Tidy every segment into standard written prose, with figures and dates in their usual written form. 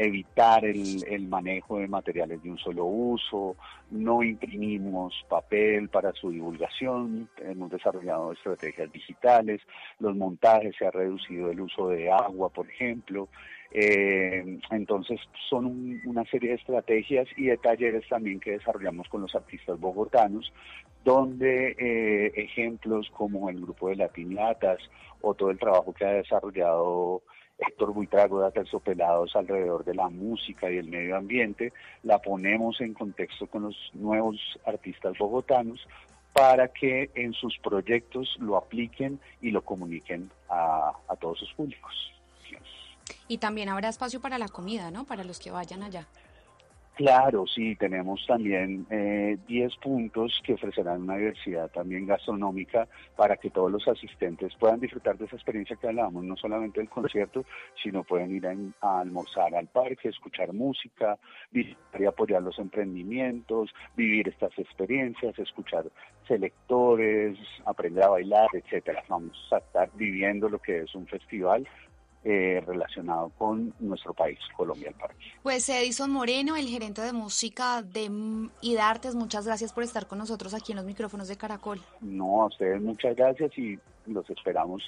evitar el manejo de materiales de un solo uso, no imprimimos papel para su divulgación, hemos desarrollado estrategias digitales, los montajes, se ha reducido el uso de agua, por ejemplo. Entonces son una serie de estrategias y de talleres también que desarrollamos con los artistas bogotanos, donde ejemplos como el grupo de Latinatas o todo el trabajo que ha desarrollado Héctor Buitrago de Aterciopelados alrededor de la música y el medio ambiente, la ponemos en contexto con los nuevos artistas bogotanos para que en sus proyectos lo apliquen y lo comuniquen a todos sus públicos. Y también habrá espacio para la comida, ¿no? Para los que vayan allá. Claro, sí, tenemos también 10 puntos que ofrecerán una diversidad también gastronómica para que todos los asistentes puedan disfrutar de esa experiencia que hablábamos, no solamente del concierto, sino pueden ir a almorzar al parque, escuchar música, visitar y apoyar los emprendimientos, vivir estas experiencias, escuchar selectores, aprender a bailar, etcétera. Vamos a estar viviendo lo que es un festival relacionado con nuestro país, Colombia al Parque. Pues Edison Moreno, el gerente de música y de artes, muchas gracias por estar con nosotros aquí en los micrófonos de Caracol. No, a ustedes muchas gracias y los esperamos.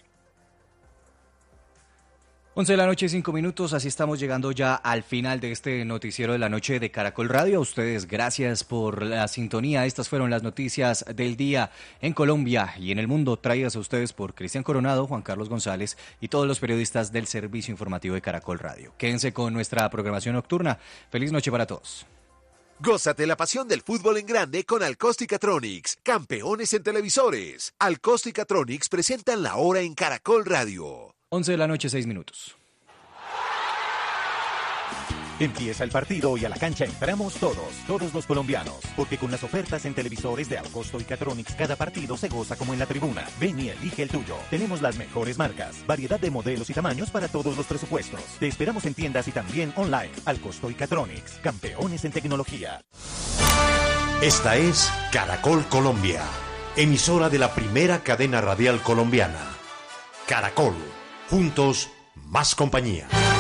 11:05 así estamos llegando ya al final de este noticiero de la noche de Caracol Radio. A ustedes, gracias por la sintonía. Estas fueron las noticias del día en Colombia y en el mundo, traídas a ustedes por Cristian Coronado, Juan Carlos González y todos los periodistas del servicio informativo de Caracol Radio. Quédense con nuestra programación nocturna. Feliz noche para todos. Gózate la pasión del fútbol en grande con Alcosticatronics, campeones en televisores. Alcosticatronics presentan la hora en Caracol Radio. 11:06. Empieza el partido y a la cancha entramos todos los colombianos, porque con las ofertas en televisores de Alcosto y Catronics cada partido se goza como en la tribuna. Ven y elige el tuyo. Tenemos las mejores marcas, variedad de modelos y tamaños para todos los presupuestos. Te esperamos en tiendas y también online. Alcosto y Catronics, campeones en tecnología. Esta es Caracol Colombia, emisora de la primera cadena radial colombiana. Caracol, juntos, más compañía.